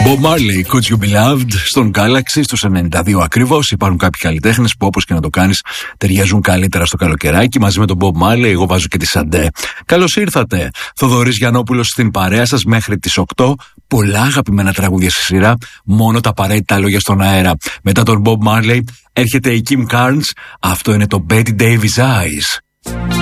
Bob Marley, Could You Be Loved, στον Galaxy, στους 92 ακριβώς. Υπάρχουν κάποιοι καλλιτέχνες που όπως και να το κάνεις ταιριάζουν καλύτερα στο καλοκαιράκι. Μαζί με τον Bob Marley, εγώ βάζω και τη Σαντέ. Καλώς ήρθατε. Θοδωρής Γιαννόπουλος στην παρέα σας μέχρι τις 8. Πολλά αγαπημένα τραγούδια στη σειρά, μόνο τα απαραίτητα λόγια στον αέρα. Μετά τον Bob Marley έρχεται η Kim Carnes. Αυτό είναι το Betty Davis Eyes.